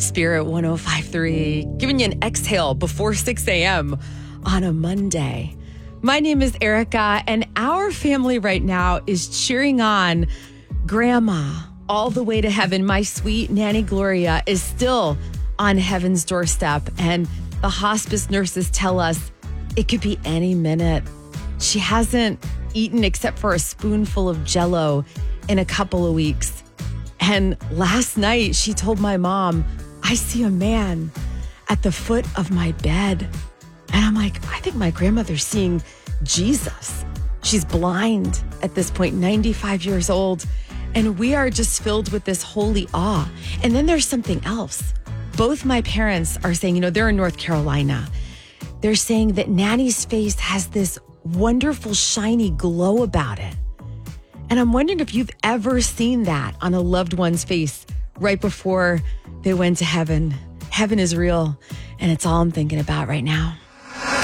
Spirit 105.3, giving you an exhale before 6 a.m. on a Monday. My name is Erica, and our family right now is cheering on Grandma all the way to heaven. My sweet Nanny Gloria is still on heaven's doorstep, and the hospice nurses tell us it could be any minute. She hasn't eaten except for a spoonful of Jell-O in a couple of weeks. And last night, she told my mom, I see a man at the foot of my bed. And I'm like, I think my grandmother's seeing Jesus. She's blind at this point, 95 years old. And we are just filled with this holy awe. And then there's something else. Both my parents are saying, they're in North Carolina. They're saying that Nanny's face has this wonderful, shiny glow about it. And I'm wondering if you've ever seen that on a loved one's face right before they went to heaven. Heaven is real, and it's all I'm thinking about right now.